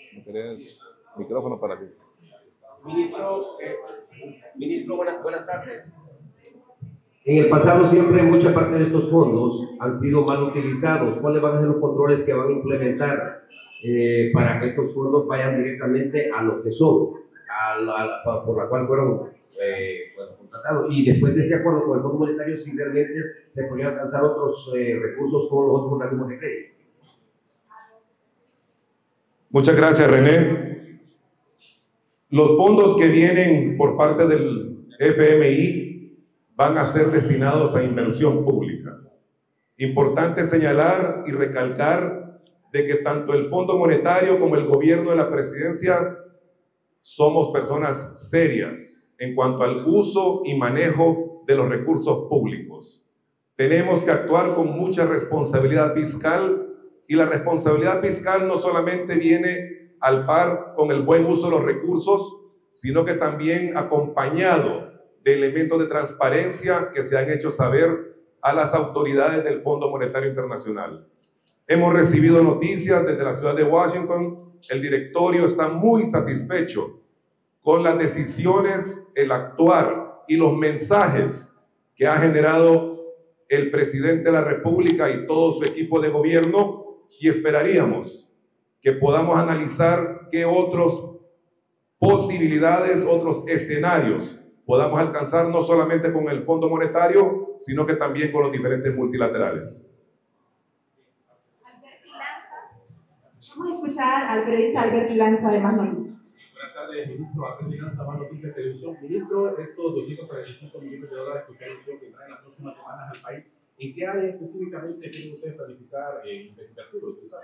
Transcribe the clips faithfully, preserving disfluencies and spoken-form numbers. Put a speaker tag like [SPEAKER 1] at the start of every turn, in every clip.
[SPEAKER 1] ¿Tienes micrófono para ti?
[SPEAKER 2] Ministro, eh, ministro buenas, buenas tardes.
[SPEAKER 3] En el pasado siempre mucha parte de estos fondos han sido mal utilizados. ¿Cuáles van a ser los controles que van a implementar eh, para que estos fondos vayan directamente a lo que son, a la, a, por la cual fueron eh, bueno, contratados? Y después de este acuerdo con el Fondo Monetario, si realmente se podrían alcanzar otros eh, recursos con los otros organismos de crédito.
[SPEAKER 4] Muchas gracias, René. Los fondos que vienen por parte del F M I van a ser destinados a inversión pública. Importante señalar y recalcar de que tanto el Fondo Monetario como el gobierno de la presidencia somos personas serias en cuanto al uso y manejo de los recursos públicos. Tenemos que actuar con mucha responsabilidad fiscal, y la responsabilidad fiscal no solamente viene al par con el buen uso de los recursos, sino que también acompañado de elementos de transparencia que se han hecho saber a las autoridades del Fondo Monetario Internacional. Hemos recibido noticias desde la ciudad de Washington. El directorio está muy satisfecho con las decisiones, el actuar y los mensajes que ha generado el presidente de la República y todo su equipo de gobierno, y esperaríamos que podamos analizar qué otras posibilidades, otros escenarios podamos alcanzar, no solamente con el Fondo Monetario, sino que también con los diferentes multilaterales.
[SPEAKER 5] Alberti Lanza. Vamos a escuchar al periodista Alberti Lanza de Más Noticias.
[SPEAKER 6] Buenas tardes, ministro. Alberti Lanza, Más Noticias Televisión. Ministro, estos doscientos cuarenta y cinco millones de dólares que usted anunció que traen las próximas semanas al país, ¿en qué área específicamente quieren ustedes planificar en invertir? ¿Usted sabe?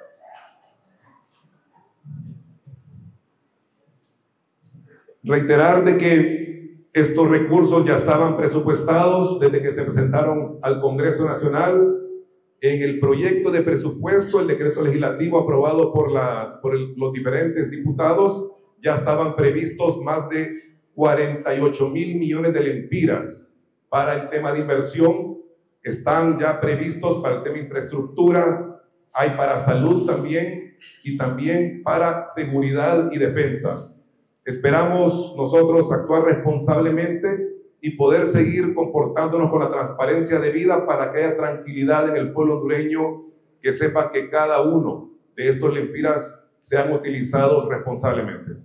[SPEAKER 4] Reiterar de que estos recursos ya estaban presupuestados desde que se presentaron al Congreso Nacional. En el proyecto de presupuesto, el decreto legislativo aprobado por, la, por el, los diferentes diputados, ya estaban previstos más de cuarenta y ocho mil millones de lempiras para el tema de inversión. Están ya previstos para el tema de infraestructura, hay para salud también, y también para seguridad y defensa. Esperamos nosotros actuar responsablemente y poder seguir comportándonos con la transparencia debida para que haya tranquilidad en el pueblo hondureño, que sepa que cada uno de estos lempiras sean utilizados responsablemente.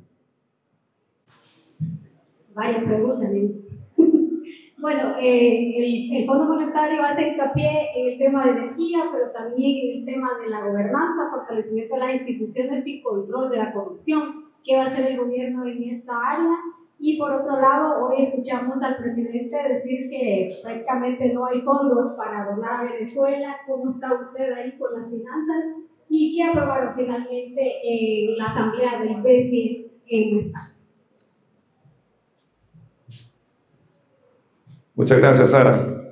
[SPEAKER 5] Vaya pregunta, ministro. Bueno, eh, el, el Fondo Monetario hace hincapié en el tema de energía, pero también en el tema de la gobernanza, fortalecimiento de las instituciones y control de la corrupción. ¿Qué va a hacer el gobierno en esta área? Y por otro lado, hoy escuchamos al presidente decir que prácticamente no hay fondos para donar a Venezuela. ¿Cómo está usted ahí con las finanzas? ¿Y qué aprobaron finalmente en la asamblea del B E S I en España?
[SPEAKER 4] Muchas gracias, Sara.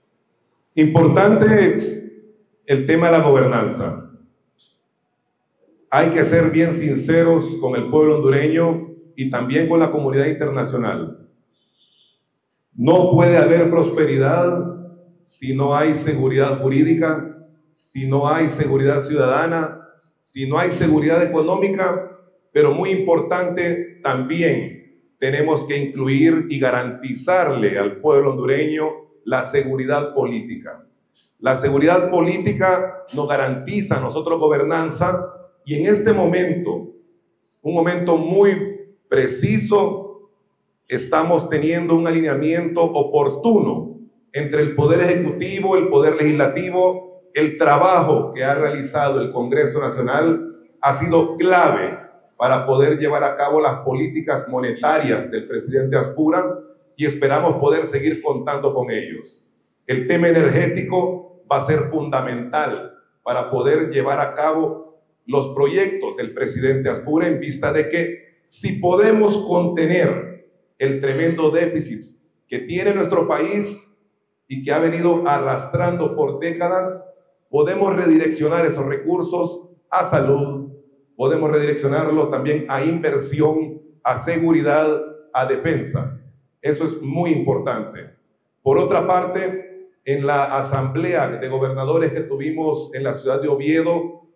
[SPEAKER 4] Importante el tema de la gobernanza. Hay que ser bien sinceros con el pueblo hondureño y también con la comunidad internacional. No puede haber prosperidad si no hay seguridad jurídica, si no hay seguridad ciudadana, si no hay seguridad económica, pero muy importante también tenemos que incluir y garantizarle al pueblo hondureño la seguridad política. La seguridad política nos garantiza a nosotros gobernanza. Y en este momento, un momento muy preciso, estamos teniendo un alineamiento oportuno entre el Poder Ejecutivo, el Poder Legislativo. El trabajo que ha realizado el Congreso Nacional ha sido clave para poder llevar a cabo las políticas monetarias del presidente Azcura, y esperamos poder seguir contando con ellos. El tema energético va a ser fundamental para poder llevar a cabo los proyectos del presidente Azcura, en vista de que si podemos contener el tremendo déficit que tiene nuestro país y que ha venido arrastrando por décadas, podemos redireccionar esos recursos a salud, podemos redireccionarlo también a inversión, a seguridad, a defensa. Eso es muy importante. Por otra parte, en la asamblea de gobernadores que tuvimos en la ciudad de Oviedo,